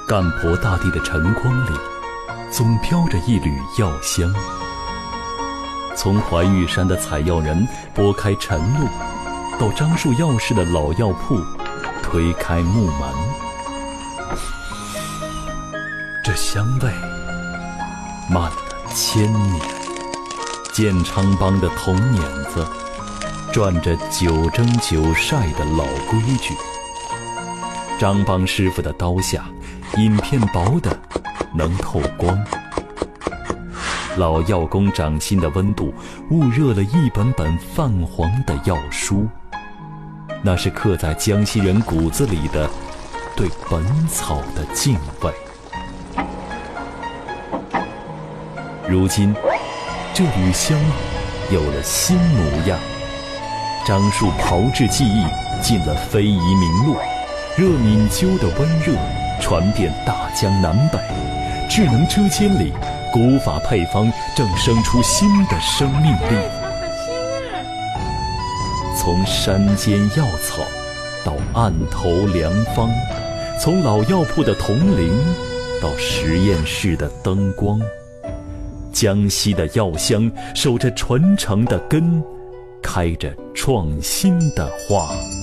干婆大地的晨光里，总飘着一缕药香。从怀玉山的采药人拨开晨露，到樟树药市的老药铺推开木门，这香味漫了千年。建昌帮的铜碾子转着9蒸9晒的老规矩，张帮师傅的刀下银片薄的能透光。老药工掌心的温度焐热了一本本泛黄的药书，那是刻在江西人骨子里的对本草的敬畏。如今这缕香有了新模样，樟树炮制技艺进了非遗名录，热敏灸的温热传遍大江南北，智能车间里古法配方正生出新的生命力。从山间药草到案头良方，从老药铺的铜铃到实验室的灯光，江西的药香守着传承的根，开着创新的花。